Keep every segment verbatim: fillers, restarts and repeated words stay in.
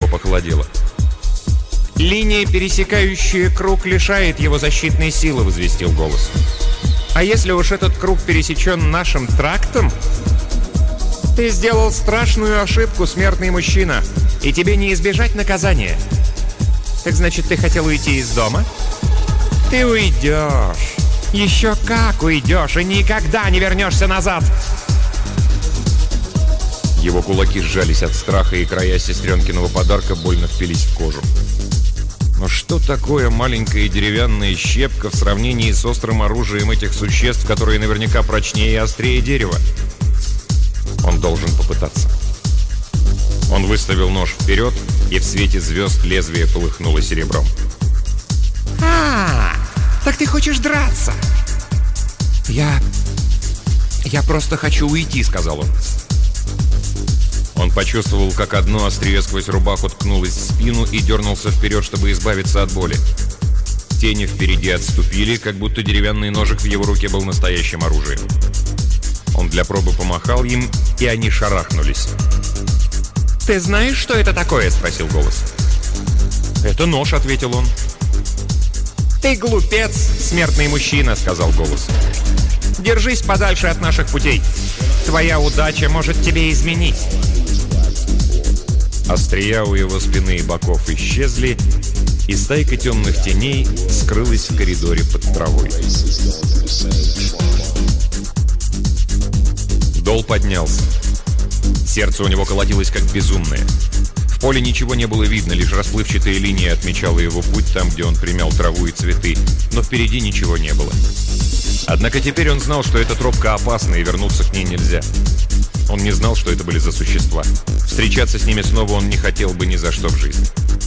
похолодело. «Линия, пересекающая круг, лишает его защитной силы», — возвестил голос. «А если уж этот круг пересечен нашим трактом, ты сделал страшную ошибку, смертный мужчина, и тебе не избежать наказания. Так значит, ты хотел уйти из дома? Ты уйдешь. Еще как уйдешь, и никогда не вернешься назад!» Его кулаки сжались от страха, и края сестренкиного подарка больно впились в кожу. Но что такое маленькая деревянная щепка в сравнении с острым оружием этих существ, которые наверняка прочнее и острее дерева? Он должен попытаться. Он выставил нож вперед, и в свете звезд лезвие полыхнуло серебром. «А, так ты хочешь драться?» «Я... я просто хочу уйти», — сказал он. Он почувствовал, как одно острие сквозь рубаху ткнулось в спину и дернулся вперед, чтобы избавиться от боли. Тени впереди отступили, как будто деревянный ножик в его руке был настоящим оружием. Он для пробы помахал им, и они шарахнулись. «Ты знаешь, что это такое?» — спросил голос. «Это нож», — ответил он. «Ты глупец, смертный мужчина», — сказал голос. «Держись подальше от наших путей. Твоя удача может тебе изменить». Острия у его спины и боков исчезли, и стайка темных теней скрылась в коридоре под травой. Дол поднялся. Сердце у него колотилось как безумное. В поле ничего не было видно, лишь расплывчатая линия отмечала его путь там, где он примял траву и цветы, но впереди ничего не было. Однако теперь он знал, что эта тропка опасна, и вернуться к ней нельзя. Он не знал, что это были за существа. Встречаться с ними снова он не хотел бы ни за что в жизни.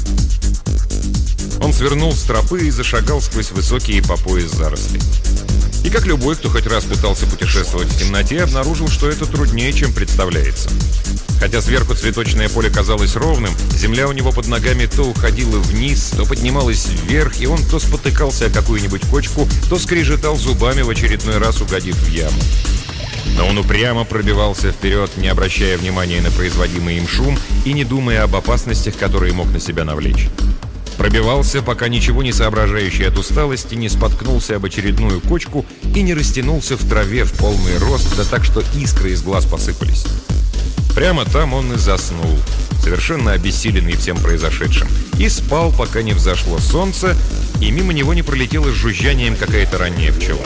Он свернул с тропы и зашагал сквозь высокие по пояс заросли. И как любой, кто хоть раз пытался путешествовать в темноте, обнаружил, что это труднее, чем представляется. Хотя сверху цветочное поле казалось ровным, земля у него под ногами то уходила вниз, то поднималась вверх, и он то спотыкался о какую-нибудь кочку, то скрежетал зубами, в очередной раз угодив в яму. Но он упрямо пробивался вперед, не обращая внимания на производимый им шум и не думая об опасностях, которые мог на себя навлечь. Пробивался, пока ничего не соображающий от усталости не споткнулся об очередную кочку и не растянулся в траве в полный рост, да так, что искры из глаз посыпались. Прямо там он и заснул, совершенно обессиленный всем произошедшим, и спал, пока не взошло солнце, и мимо него не пролетела с жужжанием какая-то ранняя пчела.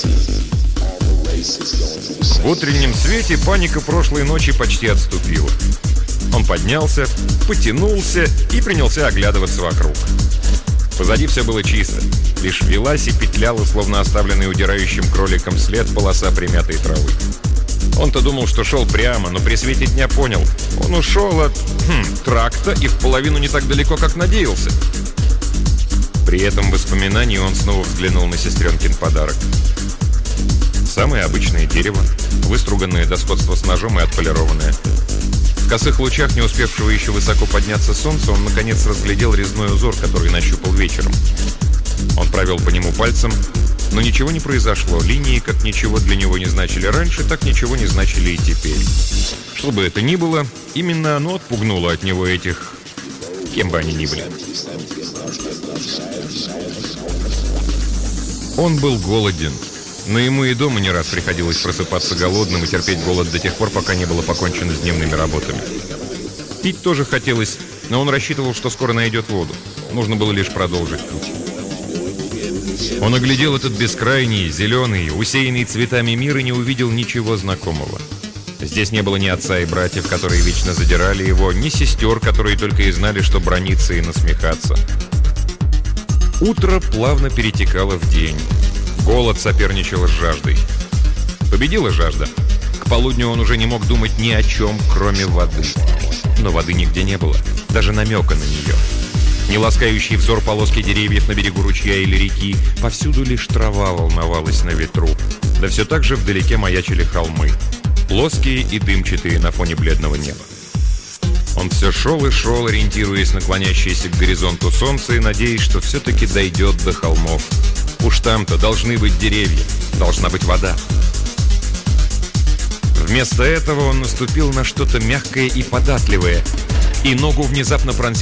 В утреннем свете паника прошлой ночи почти отступила. Он поднялся, потянулся и принялся оглядываться вокруг. Позади все было чисто. Лишь велась и петляла, словно оставленный удирающим кроликом след, полоса примятой травы. Он-то думал, что шел прямо, но при свете дня понял. Он ушел от хм, тракта и в половину не так далеко, как надеялся. При этом воспоминании он снова взглянул на сестренкин подарок. Самое обычное дерево, выструганное до сходства с ножом и отполированное. В косых лучах, не успевшего еще высоко подняться солнца, он наконец разглядел резной узор, который нащупал вечером. Он провел по нему пальцем, но ничего не произошло. Линии, как ничего для него не значили раньше, так ничего не значили и теперь. Что бы это ни было, именно оно отпугнуло от него этих... кем бы они ни были. Он был голоден. Но ему и дома не раз приходилось просыпаться голодным и терпеть голод до тех пор, пока не было покончено с дневными работами. Пить тоже хотелось, но он рассчитывал, что скоро найдет воду. Нужно было лишь продолжить путь. Он оглядел этот бескрайний, зеленый, усеянный цветами мир и не увидел ничего знакомого. Здесь не было ни отца и братьев, которые вечно задирали его, ни сестер, которые только и знали, что браниться и насмехаться. Утро плавно перетекало в день. Голод соперничал с жаждой. Победила жажда. К полудню он уже не мог думать ни о чем, кроме воды. Но воды нигде не было, даже намека на нее. Не ласкающий взор полоски деревьев на берегу ручья или реки, повсюду лишь трава волновалась на ветру. Да все так же вдалеке маячили холмы, плоские и дымчатые на фоне бледного неба. Он все шел и шел, ориентируясь на клонящееся к горизонту солнце и надеясь, что все-таки дойдет до холмов. Уж там-то должны быть деревья, должна быть вода. Вместо этого он наступил на что-то мягкое и податливое, и ногу внезапно пронзил